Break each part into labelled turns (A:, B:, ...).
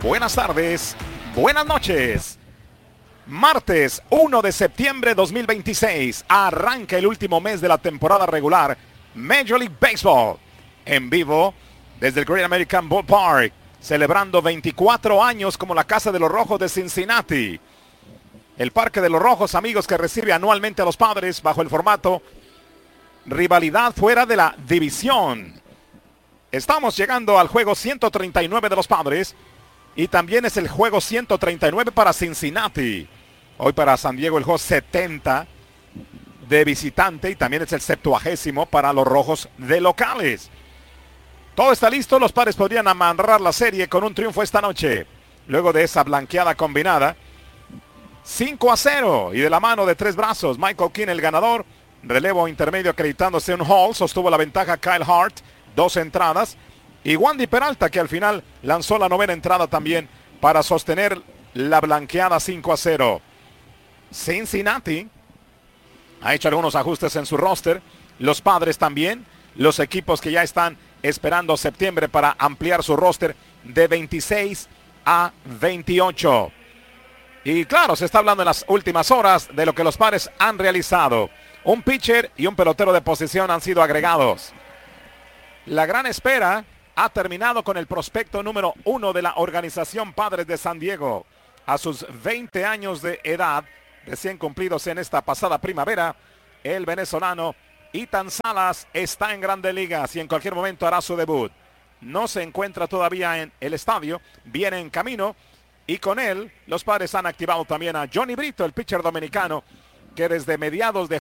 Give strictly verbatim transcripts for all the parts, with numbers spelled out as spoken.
A: buenas tardes, buenas noches. Martes uno de septiembre de dos mil veintiséis, arranca el último mes de la temporada regular Major League Baseball, en vivo desde el Great American Ballpark, celebrando veinticuatro años como la Casa de los Rojos de Cincinnati. El Parque de los Rojos, amigos, que recibe anualmente a los Padres bajo el formato rivalidad fuera de la división. Estamos llegando al juego ciento treinta y nueve de los Padres y también es el juego ciento treinta y nueve para Cincinnati. Hoy para San Diego el juego setenta de visitante y también es el septuagésimo para los Rojos de locales. Todo está listo, los Padres podrían amarrar la serie con un triunfo esta noche. Luego de esa blanqueada combinada, cinco a cero y de la mano de tres brazos, Michael King el ganador. Relevo intermedio acreditándose un Hall, sostuvo la ventaja Kyle Hart, dos entradas. Y Wandy Peralta, que al final lanzó la novena entrada también para sostener la blanqueada cinco a cero. Cincinnati ha hecho algunos ajustes en su roster. Los Padres también. Los equipos que ya están esperando septiembre para ampliar su roster de veintiséis a veintiocho. Y claro, se está hablando en las últimas horas de lo que los Padres han realizado. Un pitcher y un pelotero de posición han sido agregados. La gran espera ha terminado con el prospecto número uno de la organización Padres de San Diego. A sus veinte años de edad, recién cumplidos en esta pasada primavera, el venezolano Ethan Salas está en Grandes Ligas y en cualquier momento hará su debut. No se encuentra todavía en el estadio, viene en camino y con él los Padres han activado también a Johnny Brito, el pitcher dominicano, que desde mediados de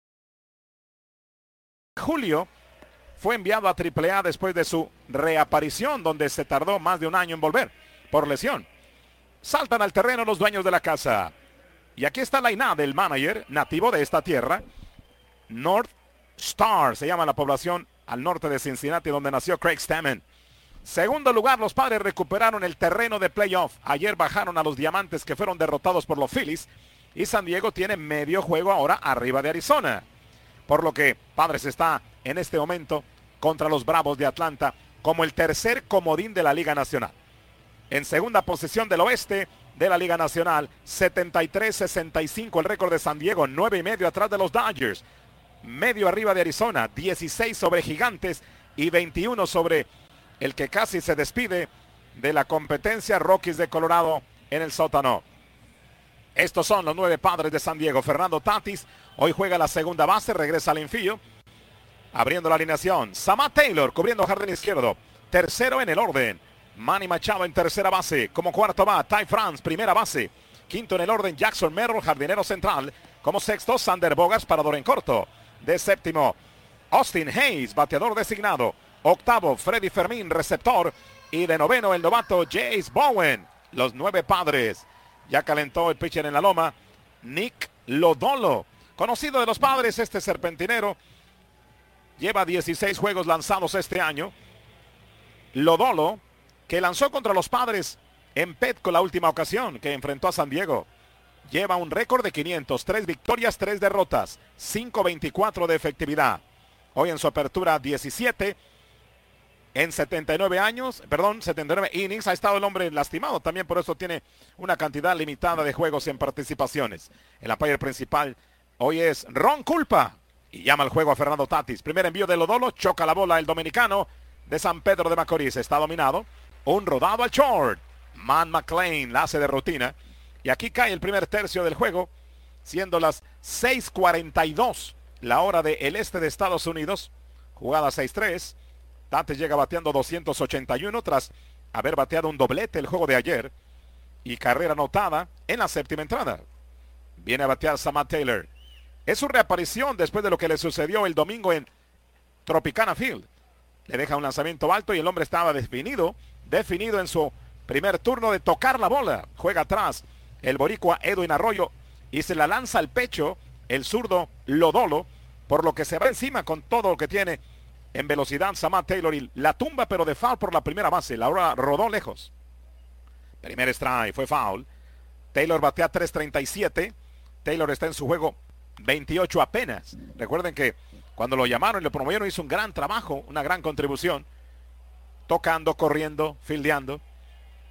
A: julio fue enviado a triple A después de su reaparición, donde se tardó más de un año en volver por lesión. Saltan al terreno los dueños de la casa. Y aquí está la line-up del manager nativo de esta tierra. North Star se llama la población al norte de Cincinnati, donde nació Craig Stammen. Segundo lugar, los Padres recuperaron el terreno de playoff. Ayer bajaron a los Diamantes, que fueron derrotados por los Phillies. Y San Diego tiene medio juego ahora arriba de Arizona. Por lo que Padres está en este momento contra los Bravos de Atlanta como el tercer comodín de la Liga Nacional. En segunda posición del oeste de la Liga Nacional, setenta y tres sesenta y cinco el récord de San Diego, nueve y medio atrás de los Dodgers, medio arriba de Arizona, dieciséis sobre Gigantes y veintiuno sobre el que casi se despide de la competencia, Rockies de Colorado en el sótano. Estos son los nueve Padres de San Diego. Fernando Tatis hoy juega la segunda base, regresa al infield. Abriendo la alineación, Samad Taylor cubriendo jardín izquierdo. Tercero en el orden, Manny Machado en tercera base. Como cuarto va Ty France, primera base. Quinto en el orden, Jackson Merrill, jardinero central. Como sexto, Sander Bogaerts, parador en corto. De séptimo, Austin Hayes, bateador designado. Octavo, Freddy Fermín, receptor. Y de noveno, el novato Jace Bowen. Los nueve Padres. Ya calentó el pitcher en la loma, Nick Lodolo. Conocido de los Padres, este serpentinero lleva dieciséis juegos lanzados este año. Lodolo, que lanzó contra los Padres en Petco la última ocasión que enfrentó a San Diego, lleva un récord de quinientos, tres victorias, tres derrotas, cinco veinticuatro de efectividad. Hoy en su apertura diecisiete, en setenta y nueve años, perdón, setenta y nueve innings, ha estado el hombre lastimado. También por eso tiene una cantidad limitada de juegos en participaciones. El umpire principal hoy es Ron Culpa. Y llama al juego a Fernando Tatis. Primer envío de Lodolo, choca la bola el dominicano de San Pedro de Macorís. Está dominado. Un rodado al short. Man McLean la hace de rutina. Y aquí cae el primer tercio del juego, siendo las seis cuarenta y dos, la hora del este de Estados Unidos. Jugada seis tres. Tatis llega bateando doscientos ochenta y uno tras haber bateado un doblete el juego de ayer. Y carrera anotada en la séptima entrada. Viene a batear Samad Taylor. Es su reaparición después de lo que le sucedió el domingo en Tropicana Field. Le deja un lanzamiento alto y el hombre estaba definido, definido en su primer turno de tocar la bola. Juega atrás el boricua Edwin Arroyo y se la lanza al pecho el zurdo Lodolo, por lo que se va encima con todo lo que tiene en velocidad Samad Taylor y la tumba, pero de foul por la primera base. La hora rodó lejos. Primer strike, fue foul. Taylor batea tres treinta y siete. Taylor está en su juego veintiocho apenas. Recuerden que cuando lo llamaron y lo promovieron hizo un gran trabajo, una gran contribución. Tocando, corriendo, fildeando.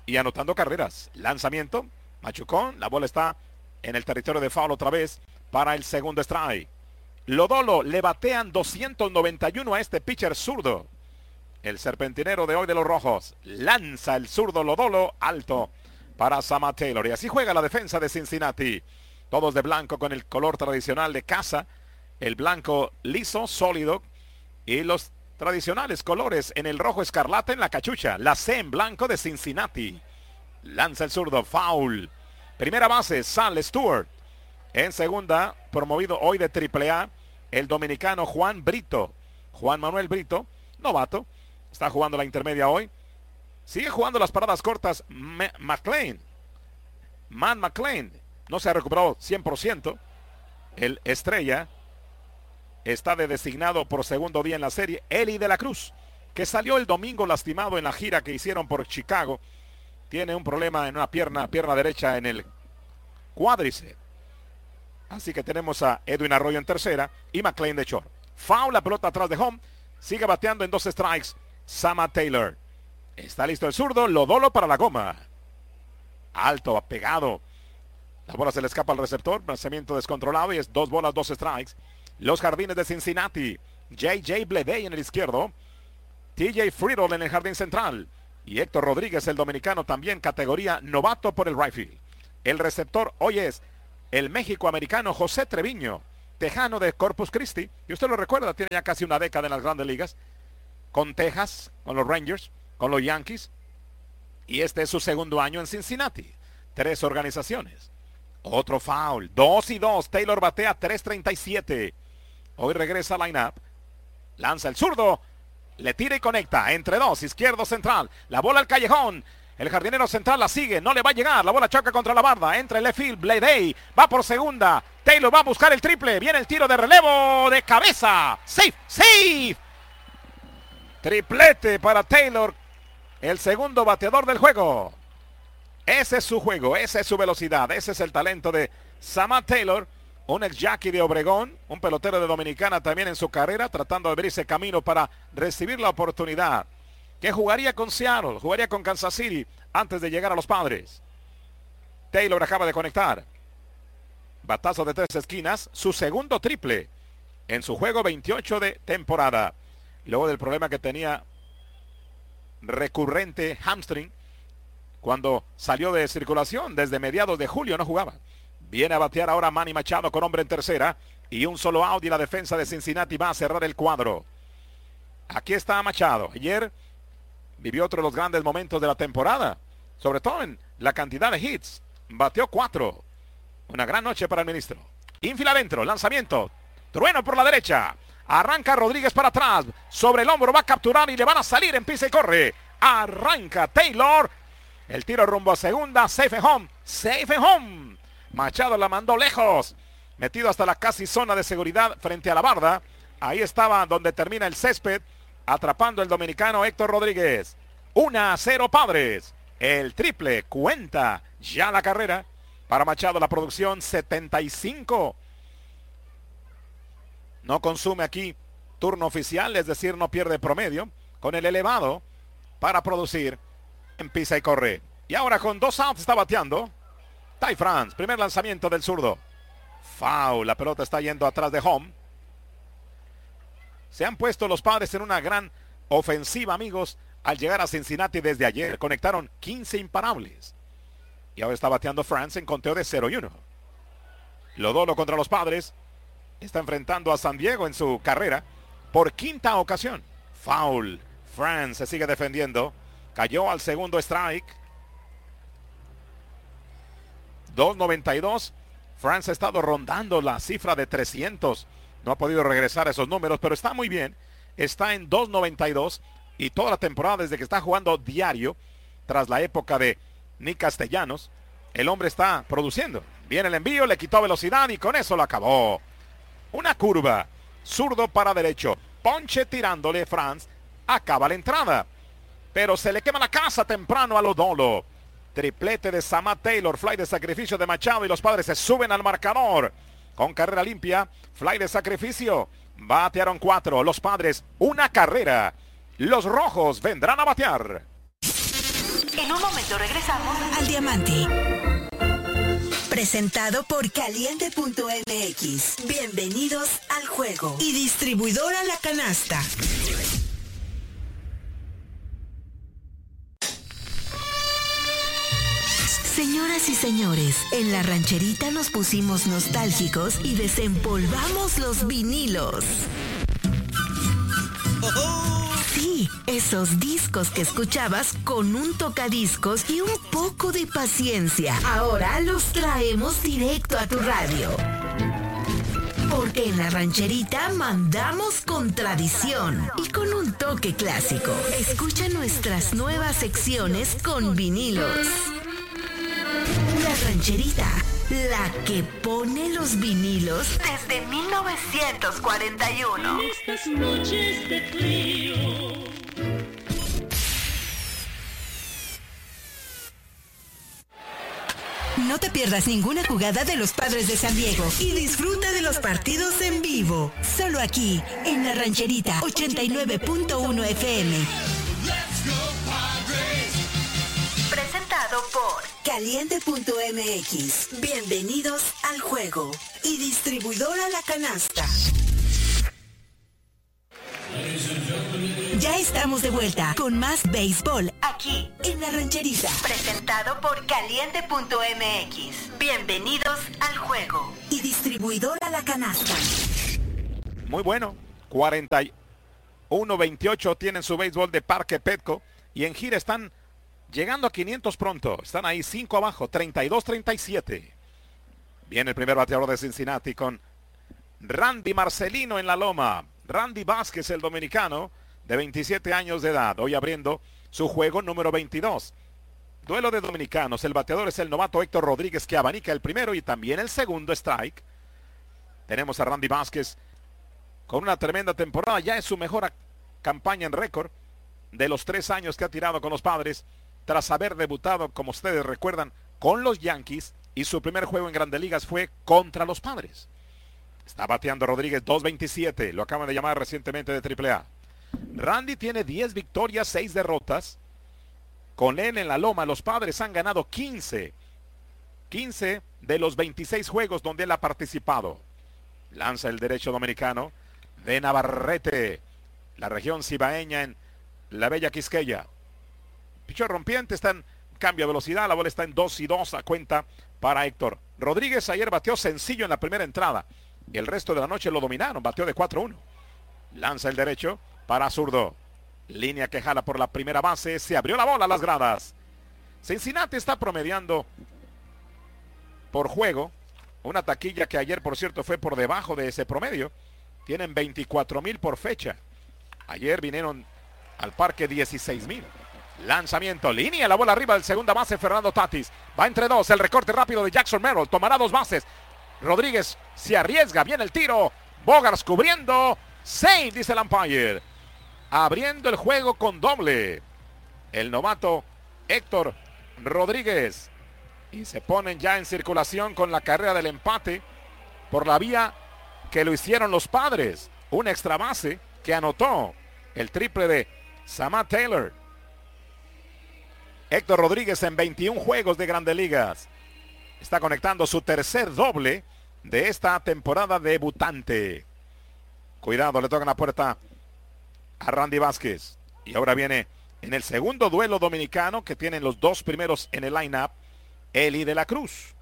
A: y anotando carreras. Lanzamiento, machucón, la bola está en el territorio de foul otra vez para el segundo strike. Lodolo le batean doscientos noventa y uno a este pitcher zurdo. El serpentinero de hoy de los Rojos lanza el zurdo Lodolo alto para Samad Taylor. Y así juega la defensa de Cincinnati. Todos de blanco con el color tradicional de casa. El blanco liso, sólido. Y los tradicionales colores en el rojo escarlata en la cachucha. La C en blanco de Cincinnati. Lanza el zurdo, foul. Primera base, Sal Stewart. En segunda, promovido hoy de triple A, el dominicano Juan Brito. Juan Manuel Brito, novato. Está jugando la intermedia hoy. Sigue jugando las paradas cortas McLean. Matt McLean no se ha recuperado cien por ciento. El estrella está de designado por segundo día en la serie. Eli de la Cruz, que salió el domingo lastimado en la gira que hicieron por Chicago. Tiene un problema en una pierna, pierna derecha en el cuádriceps. Así que tenemos a Edwin Arroyo en tercera y McLean de short. Foul, la pelota atrás de home. Sigue bateando en dos strikes Samad Taylor. Está listo el zurdo, Lodolo para la goma. Alto, pegado. La bola se le escapa al receptor. Lanzamiento descontrolado y es dos bolas, dos strikes. Los jardines de Cincinnati. J J Bleday en el izquierdo. T J Friedel en el jardín central. Y Héctor Rodríguez, el dominicano, también categoría novato por el right field. El receptor hoy es el México-americano José Treviño, tejano de Corpus Christi. Y usted lo recuerda, tiene ya casi una década en las grandes ligas. Con Texas, con los Rangers, con los Yankees. Y este es su segundo año en Cincinnati. Tres organizaciones. Otro foul. Dos y dos. Taylor batea tres treinta y siete. Hoy regresa al line-up. Lanza el zurdo. Le tira y conecta. Entre dos. Izquierdo central. La bola al callejón. El jardinero central la sigue. No le va a llegar. La bola choca contra la barda. Entra el left field. Bleday va por segunda. Taylor va a buscar el triple. Viene el tiro de relevo de cabeza. Safe. Safe. Triplete para Taylor. El segundo bateador del juego. Ese es su juego. Esa es su velocidad. Ese es el talento de Samad Taylor. Un ex Jackie de Obregón. Un pelotero de Dominicana también en su carrera. Tratando de abrirse camino para recibir la oportunidad. Que jugaría con Seattle. Jugaría con Kansas City. Antes de llegar a los Padres. Taylor acaba de conectar. Batazo de tres esquinas. Su segundo triple. En su juego veintiocho de temporada. Luego del problema que tenía recurrente hamstring. Cuando salió de circulación desde mediados de julio no jugaba. Viene a batear ahora Manny Machado con hombre en tercera. Y un solo out y la defensa de Cincinnati va a cerrar el cuadro. Aquí está Machado. Ayer vivió otro de los grandes momentos de la temporada. Sobre todo en la cantidad de hits. Bateó cuatro. Una gran noche para el ministro. Infield adentro. Lanzamiento. Trueno por la derecha. Arranca Rodríguez para atrás. Sobre el hombro va a capturar y le van a salir en pisa y corre. Arranca Taylor. El tiro rumbo a segunda. Safe and home. Safe and home. Machado la mandó lejos. Metido hasta la casi zona de seguridad frente a la barda. Ahí estaba donde termina el césped. Atrapando el dominicano Héctor Rodríguez. uno a cero Padres. El triple cuenta ya la carrera. Para Machado la producción setenta y cinco. No consume aquí turno oficial, es decir, no pierde promedio. Con el elevado para producir en pisa y corre. Y ahora con dos outs está bateando Ty France. Primer lanzamiento del zurdo. Foul, la pelota está yendo atrás de home. Se han puesto los Padres en una gran ofensiva, amigos, al llegar a Cincinnati desde ayer. Conectaron quince imparables. Y ahora está bateando France en conteo de cero y uno. Lodolo contra los Padres. Está enfrentando a San Diego en su carrera por quinta ocasión. Foul. France se sigue defendiendo. Cayó al segundo strike. dos noventa y dos. France ha estado rondando la cifra de trescientos. No ha podido regresar a esos números, pero está muy bien. Está en dos noventa y dos. Y toda la temporada desde que está jugando diario, tras la época de Nick Castellanos, el hombre está produciendo. Viene el envío, le quitó velocidad y con eso lo acabó. Una curva, zurdo para derecho, ponche tirándole France, acaba la entrada. Pero se le quema la casa temprano a Lodolo. Triplete de Samad Taylor, fly de sacrificio de Machado y los Padres se suben al marcador. Con carrera limpia, fly de sacrificio, batearon cuatro, los Padres una carrera. Los Rojos vendrán a batear.
B: En un momento regresamos
C: al Diamante. Presentado por Caliente punto M X. Bienvenidos al juego. Y distribuidora La Canasta. Señoras y señores, en la rancherita nos pusimos nostálgicos y desempolvamos los vinilos. Sí, esos discos que escuchabas con un tocadiscos y un poco de paciencia. Ahora los traemos directo a tu radio. Porque en la rancherita mandamos con tradición y con un toque clásico. Escucha nuestras nuevas secciones con vinilos. La rancherita, la que pone los vinilos
B: desde mil novecientos cuarenta y uno.
D: En estas noches de frío.
C: No te pierdas ninguna jugada de los Padres de San Diego y disfruta de los partidos en vivo. Solo aquí, en la rancherita ochenta y nueve punto uno F M.
B: Presentado por
C: Caliente punto M X. Bienvenidos al juego. Y distribuidora La Canasta. Ya estamos de vuelta con más béisbol aquí en la rancherita.
B: Presentado por Caliente punto M X. Bienvenidos al juego.
C: Y distribuidora La Canasta.
A: Muy bueno. cuarenta y uno veintiocho tienen su béisbol de Parque Petco. Y en gira están llegando a quinientos pronto. Están ahí cinco abajo. treinta y dos treinta y siete. Viene el primer bateador de Cincinnati con Randy Marcelino en la loma. Randy Vázquez, el dominicano, de veintisiete años de edad. Hoy abriendo su juego número veintidós. Duelo de dominicanos. El bateador es el novato Héctor Rodríguez, que abanica el primero y también el segundo strike. Tenemos a Randy Vázquez con una tremenda temporada. Ya es su mejor campaña en récord de los tres años que ha tirado con los Padres, tras haber debutado, como ustedes recuerdan, con los Yankees, y su primer juego en Grandes Ligas fue contra los Padres. Está bateando Rodríguez dos veintisiete, lo acaban de llamar recientemente de triple A. Randy tiene diez victorias, seis derrotas. Con él en la loma, los Padres han ganado quince. quince de los veintiséis juegos donde él ha participado. Lanza el derecho dominicano de Navarrete, la región cibaeña en la bella Quisqueya. Pichón rompiente, está en cambio de velocidad, la bola está en dos y dos a cuenta para Héctor Rodríguez. Ayer bateó sencillo en la primera entrada y el resto de la noche lo dominaron, bateó de cuatro uno. Lanza el derecho para zurdo, línea que jala por la primera base, se abrió la bola a las gradas. Cincinnati está promediando por juego una taquilla que ayer, por cierto, fue por debajo de ese promedio. Tienen veinticuatro mil por fecha. Ayer vinieron al parque dieciséis mil. Lanzamiento, línea, la bola arriba del segunda base, Fernando Tatis. Va entre dos, el recorte rápido de Jackson Merrill, tomará dos bases. Rodríguez se arriesga, viene el tiro. Bogaerts cubriendo, save, dice el umpire. Abriendo el juego con doble. El novato Héctor Rodríguez. Y se ponen ya en circulación con la carrera del empate por la vía que lo hicieron los Padres. Un extra base que anotó el triple de Samad Taylor. Héctor Rodríguez en veintiún juegos de Grandes Ligas está conectando su tercer doble de esta temporada debutante. Cuidado, le tocan la puerta a Randy Vázquez. Y ahora viene en el segundo duelo dominicano que tienen los dos primeros en el line-up, Eli de la Cruz.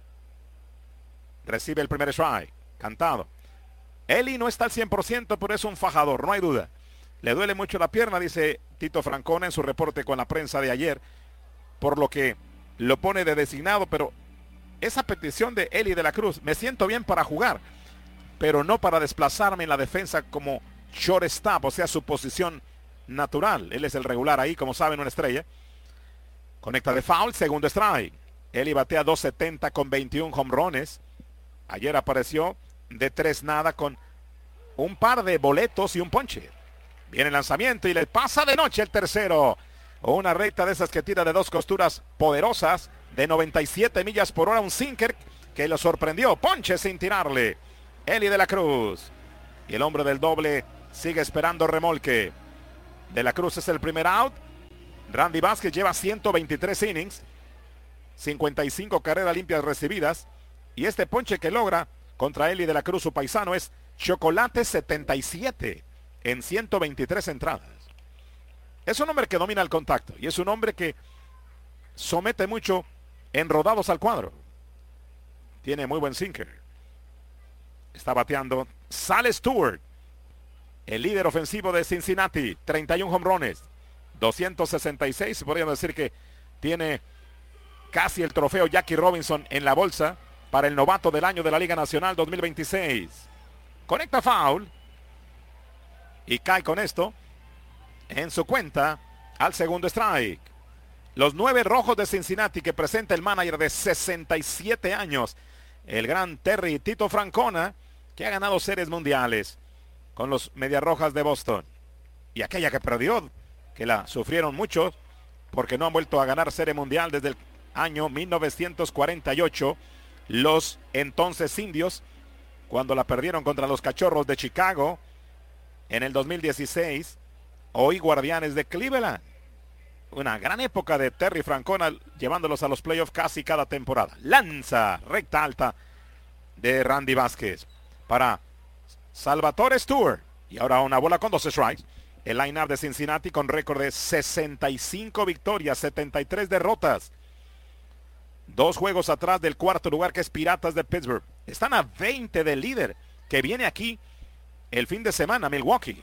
A: Recibe el primer strike, cantado. Eli no está al cien por ciento, pero es un fajador, no hay duda. Le duele mucho la pierna, dice Tito Francona en su reporte con la prensa de ayer, por lo que lo pone de designado, pero esa petición de Eli de la Cruz, me siento bien para jugar, pero no para desplazarme en la defensa como shortstop, o sea, su posición natural. Él es el regular ahí, como saben, una estrella. Conecta de foul, segundo strike. Eli batea dos setenta con veintiún jonrones. Ayer apareció de tres nada con un par de boletos y un ponche. Viene el lanzamiento y le pasa de noche el tercero. Una recta de esas que tira de dos costuras poderosas de noventa y siete millas por hora. Un sinker que lo sorprendió. Ponche sin tirarle. Eli de la Cruz. Y el hombre del doble sigue esperando remolque. De la Cruz es el primer out. Randy Vázquez lleva ciento veintitrés innings, cincuenta y cinco carreras limpias recibidas. Y este ponche que logra contra Eli de la Cruz, su paisano, es chocolate setenta y siete en ciento veintitrés entradas. Es un hombre que domina el contacto y es un hombre que somete mucho en rodados al cuadro. Tiene muy buen sinker. Está bateando Sal Stewart, el líder ofensivo de Cincinnati, treinta y uno jonrones, doscientos sesenta y seis. Podríamos decir que tiene casi el trofeo Jackie Robinson en la bolsa para el novato del año de la Liga Nacional dos mil veintiséis. Conecta foul y cae con esto en su cuenta al segundo strike. Los nueve rojos de Cincinnati que presenta el manager de sesenta y siete años, el gran Terry Tito Francona, que ha ganado series mundiales con los Medias Rojas de Boston. Y aquella que perdió, que la sufrieron muchos, porque no han vuelto a ganar serie mundial desde el año mil novecientos cuarenta y ocho. Los entonces indios, cuando la perdieron contra los Cachorros de Chicago en el dos mil dieciséis. Hoy Guardianes de Cleveland. Una gran época de Terry Francona, llevándolos a los playoffs casi cada temporada. Lanza recta alta de Randy Vázquez para Salvatore Stewart. Y ahora una bola con dos strikes. El line-up de Cincinnati con récord de sesenta y cinco victorias, setenta y tres derrotas. Dos juegos atrás del cuarto lugar, que es Piratas de Pittsburgh. Están a veinte del líder, que viene aquí el fin de semana, Milwaukee.